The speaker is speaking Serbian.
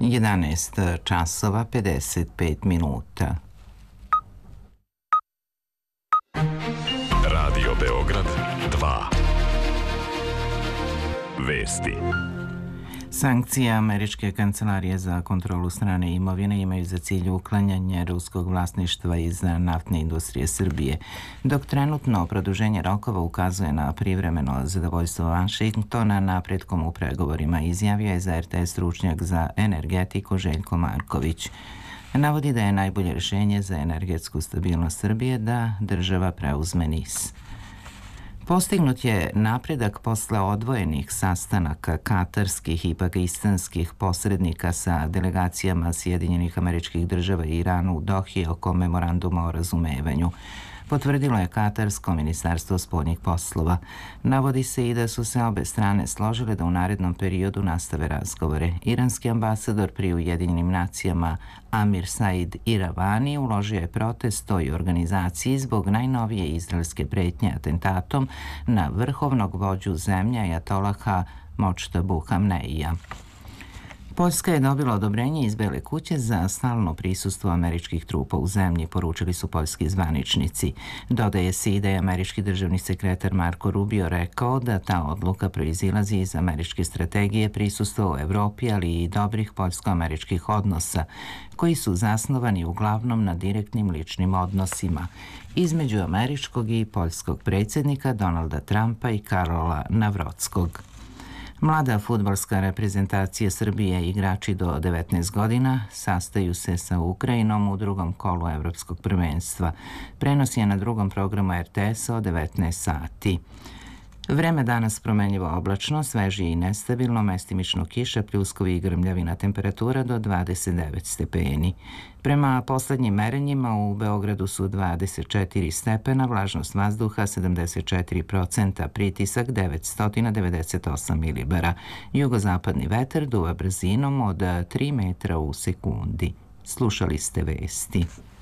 11 časova 55 minuta. Radio Beograd 2. Vesti. Sankcije Američke kancelarije za kontrolu strane imovine imaju za cilj uklanjanje ruskog vlasništva iz naftne industrije Srbije, dok trenutno produženje rokova ukazuje na privremeno zadovoljstvo Vašingtona napretkom u pregovorima, izjavio je za RTS stručnjak za energetiku Željko Marković. Navodi da je najbolje rješenje za energetsku stabilnost Srbije da država preuzme NIS. Postignut je napredak posle odvojenih sastanaka katarskih i pakistanskih posrednika sa delegacijama Sjedinjenih Američkih Država i Irana u Dohi oko memoranduma o razumevanju. Potvrdilo je Katarsko ministarstvo spoljnih poslova. Navodi se i da su se obe strane složile da u narednom periodu nastave razgovore. Iranski ambasador pri Ujedinjenim nacijama Amir Said Iravani uložio je protest toj organizaciji zbog najnovije izraelske pretnje atentatom na vrhovnog vođu zemlje ajatolaha Močtabu Hamneija. Poljska je dobila odobrenje iz Bele kuće za stalno prisustvo američkih trupa u zemlji, poručili su poljski zvaničnici. Dodaje se i da je američki državni sekretar Marko Rubio rekao da ta odluka proizilazi iz američke strategije prisustva u Evropi, ali i dobrih poljsko-američkih odnosa, koji su zasnovani uglavnom na direktnim ličnim odnosima između američkog i poljskog predsjednika Donalda Trumpa i Karola Navrotskog. Mlada fudbalska reprezentacija Srbije i igrači do 19 godina sastaju se sa Ukrajinom u drugom kolu Evropskog prvenstva. Prenos je na drugom programu RTS-a od 19 sati. Vreme danas promenljivo oblačno, svežije i nestabilno, mestimično kiša, pljuskovi i grmljavina, temperatura do 29 stepeni. Prema poslednjim merenjima u Beogradu su 24 stepena, vlažnost vazduha 74%, pritisak 998 milibara. Jugozapadni vetar duva brzinom od 3 metra u sekundi. Slušali ste vesti.